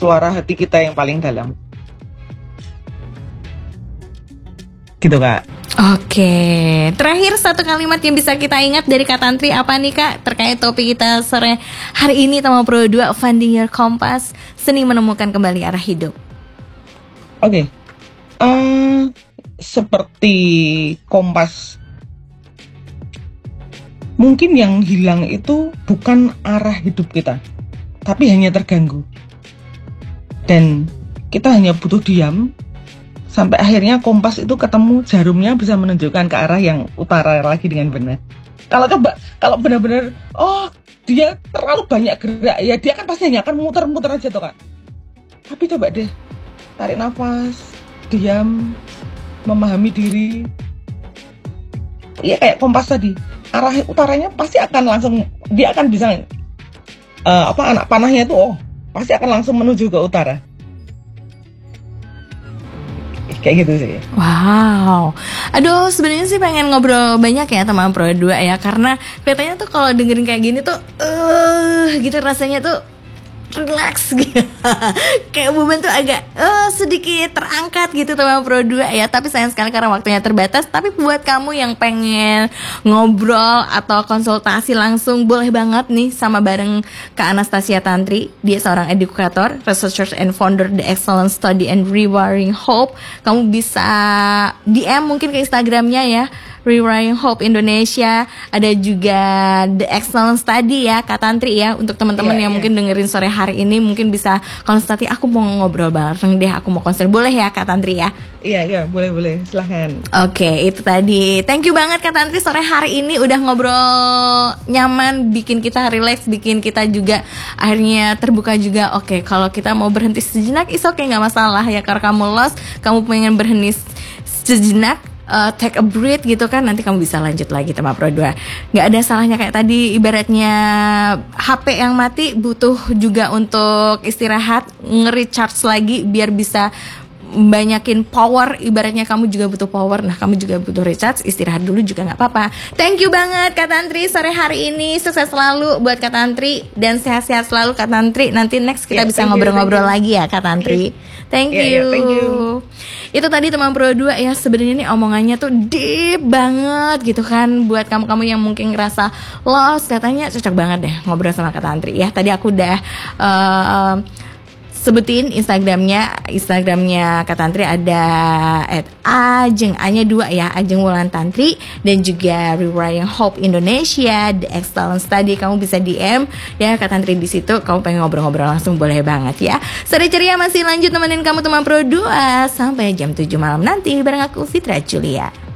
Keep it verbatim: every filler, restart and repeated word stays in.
suara hati kita yang paling dalam. Gitu Kak. Oke, terakhir satu kalimat yang bisa kita ingat dari Kak Tantri apa nih Kak terkait topik kita sore hari ini Tama Pro dua Finding Your Compass, seni menemukan kembali arah hidup. Oke, okay. uh, seperti kompas, mungkin yang hilang itu bukan arah hidup kita, tapi hanya terganggu. Dan kita hanya butuh diam sampai akhirnya kompas itu ketemu, jarumnya bisa menunjukkan ke arah yang utara lagi dengan benar. Kalau coba, kalau benar-benar, oh dia terlalu banyak gerak, ya dia kan pasti hanya akan muter-muter aja tuh Kak. Tapi coba deh, tarik nafas, diam, memahami diri. Ya kayak kompas tadi, arah utaranya pasti akan langsung, dia akan bisa, uh, apa anak panahnya itu, oh pasti akan langsung menuju ke utara. Kayak gitu sih. Wow. Aduh, sebenarnya sih pengen ngobrol banyak ya sama Pro dua ya, karena kelihatannya tuh kalau dengerin kayak gini tuh eh uh, gitu rasanya tuh relax gitu. Kayak beban tuh agak uh, sedikit terangkat gitu sama Pro dua ya. Tapi sayang sekali karena waktunya terbatas. Tapi buat kamu yang pengen ngobrol atau konsultasi langsung, boleh banget nih sama bareng Kak Anastasia Tantri. Dia seorang edukator, researcher and founder The Excellent Study and Rewiring Hope. Kamu bisa D M mungkin ke Instagramnya ya, Rewiring Hope Indonesia. Ada juga The Excellent Study ya Kak Tantri ya. Untuk teman-teman yeah, yang yeah. mungkin dengerin sore hari ini mungkin bisa konsultasi, aku mau ngobrol bareng deh, aku mau konsul, boleh ya Kak Tantri ya? Iya iya boleh boleh, silahkan. Oke, okay, itu tadi. Thank you banget Kak Tantri sore hari ini udah ngobrol nyaman, bikin kita relax, bikin kita juga akhirnya terbuka juga. Oke, okay, kalau kita mau berhenti sejenak, is oke okay, nggak masalah ya. Kalau kamu lost, kamu pengen berhenti sejenak, Uh, take a breath gitu kan, nanti kamu bisa lanjut lagi sama Pro dua. Gak ada salahnya kayak tadi ibaratnya H P yang mati butuh juga untuk istirahat, nge-recharge lagi biar bisa banyakin power. Ibaratnya kamu juga butuh power, nah kamu juga butuh recharge, istirahat dulu juga gak apa-apa. Thank you banget Kak Tantri sore hari ini, sukses selalu buat Kak Tantri dan sehat-sehat selalu Kak Tantri. Nanti next kita yeah, bisa ngobrol-ngobrol lagi ya Kak Tantri. Thank you, yeah, yeah, thank you. Itu tadi teman Pro dua ya, sebenarnya nih omongannya tuh deep banget gitu kan. Buat kamu-kamu yang mungkin ngerasa lost, katanya cocok banget deh ngobrol sama Kak Tantri ya. Tadi aku udah uh, sebutin Instagramnya, Instagramnya Kak Tantri ada at Ajeng, A-nya dua ya, Ajeng Wulan Tantri, dan juga Rewiring Hope Indonesia, The Excellent Study. Kamu bisa D M ya Kak Tantri di situ. Kamu pengen ngobrol-ngobrol langsung boleh banget ya. Sore ceria masih lanjut nemenin kamu teman Pro dua sampai jam tujuh malam nanti bareng aku Fitra Julia.